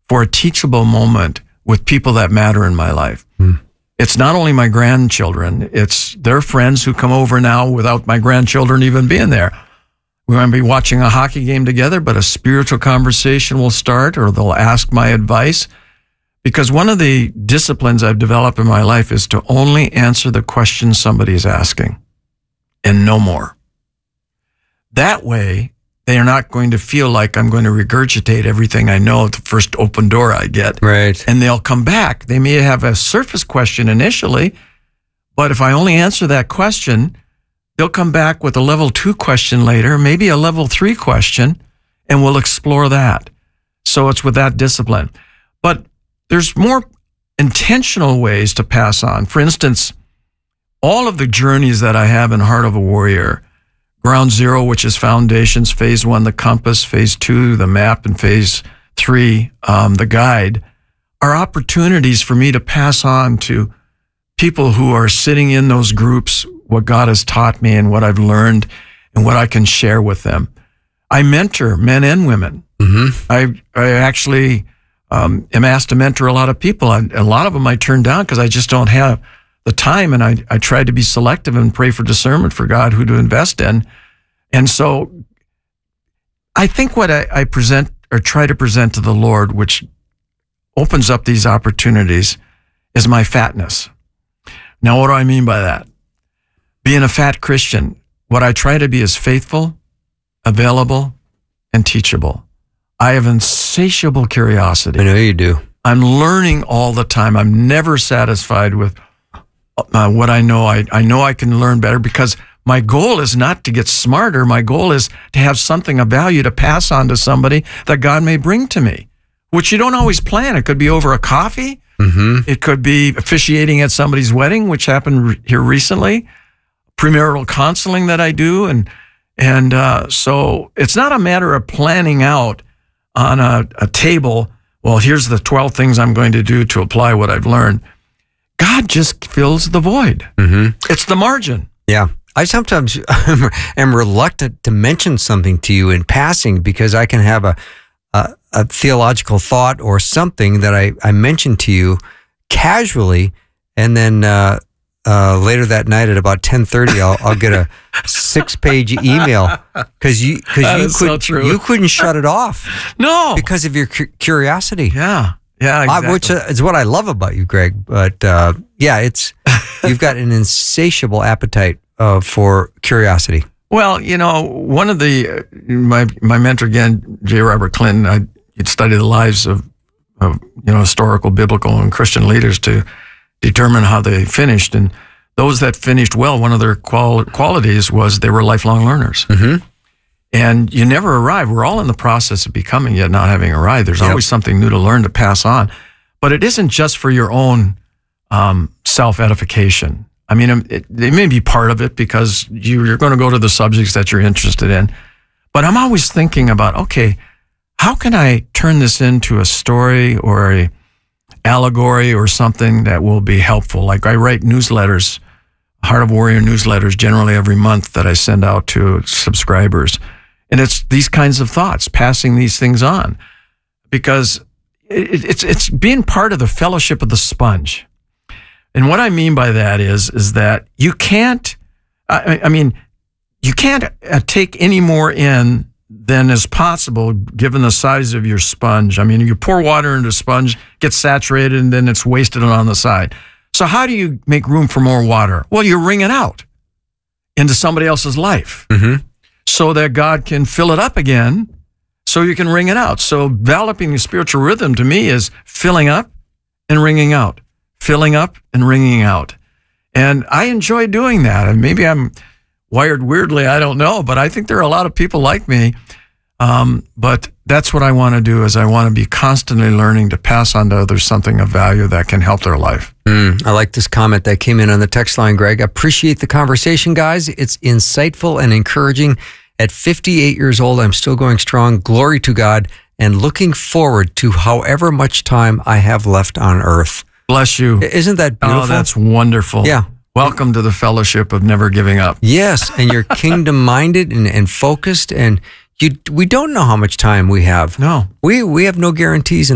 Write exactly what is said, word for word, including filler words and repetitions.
for a teachable moment with people that matter in my life. Mm. It's not only my grandchildren, it's their friends who come over now without my grandchildren even being there. We might be watching a hockey game together, but a spiritual conversation will start, or they'll ask my advice. Because one of the disciplines I've developed in my life is to only answer the question somebody is asking, and no more. That way, they are not going to feel like I'm going to regurgitate everything I know at the first open door I get. Right. And they'll come back. They may have a surface question initially, but if I only answer that question, they'll come back with a level two question later, maybe a level three question, and we'll explore that. So it's with that discipline. But there's more intentional ways to pass on. For instance, all of the journeys that I have in Heart of a Warrior, Ground Zero, which is foundations, phase one, the compass, phase two, the map, and phase three, um, the guide, are opportunities for me to pass on to people who are sitting in those groups what God has taught me and what I've learned and what I can share with them. I mentor men and women. Mm-hmm. I I actually um, am asked to mentor a lot of people. I, a lot of them I turn down because I just don't have the time, and I, I try to be selective and pray for discernment for God who to invest in. And so I think what I, I present or try to present to the Lord, which opens up these opportunities, is my fatness. Now, what do I mean by that? Being a fat Christian, what I try to be is faithful, available, and teachable. I have insatiable curiosity. I know you do. I'm learning all the time. I'm never satisfied with uh, what I know. I, I know I can learn better because my goal is not to get smarter. My goal is to have something of value to pass on to somebody that God may bring to me, which you don't always plan. It could be over a coffee. Mm-hmm. It could be officiating at somebody's wedding, which happened re- here recently. Premarital counseling that I do. And and uh, so it's not a matter of planning out on a, a table, well, here's the twelve things I'm going to do to apply what I've learned. God just fills the void. Mm-hmm. It's the margin. Yeah. I sometimes am reluctant to mention something to you in passing because I can have a, a, a theological thought or something that I, I mentioned to you casually, and then uh, Uh, later that night at about ten thirty, I'll, I'll get a six-page email because you because you could so you couldn't shut it off. No, because of your cu- curiosity. Yeah, yeah, exactly. I, which uh, is what I love about you, Greg. But uh, yeah, it's you've got an insatiable appetite uh, for curiosity. Well, you know, one of the uh, my my mentor again, J. Robert Clinton. I he'd study the lives of of you know historical, biblical, and Christian leaders to determine how they finished. And those that finished well, one of their qual- qualities was they were lifelong learners. Mm-hmm. And you never arrive. We're all in the process of becoming, yet not having arrived. There's yep. always something new to learn, to pass on. But it isn't just for your own um, self-edification. I mean, it, it may be part of it because you, you're going to go to the subjects that you're interested in. But I'm always thinking about, okay, how can I turn this into a story or a allegory or something that will be helpful? Like I write newsletters, Heart of Warrior newsletters, generally every month that I send out to subscribers. And it's these kinds of thoughts, passing these things on, because it, it's it's being part of the fellowship of the sponge. And what I mean by that is, is that you can't, I, I mean, you can't take any more in than is possible given the size of your sponge. I mean, you pour water into a sponge, gets saturated, and then it's wasted on the side. So how do you make room for more water? Well, you wring it out into somebody else's life mm-hmm. so that God can fill it up again so you can wring it out. So developing the spiritual rhythm to me is filling up and wringing out, filling up and wringing out. And I enjoy doing that. And maybe I'm wired weirdly, I don't know, but I think there are a lot of people like me. Um, but that's what I want to do, is I want to be constantly learning to pass on to others something of value that can help their life. Mm, I like this comment that came in on the text line, Greg. Appreciate the conversation, guys. It's insightful and encouraging. At fifty-eight years old, I'm still going strong. Glory to God, and looking forward to however much time I have left on earth. Bless you. Isn't that beautiful? Oh, that's wonderful. Yeah. Welcome to the fellowship of never giving up. Yes, and you're kingdom-minded and, and focused, and you we don't know how much time we have. No. We we have no guarantees.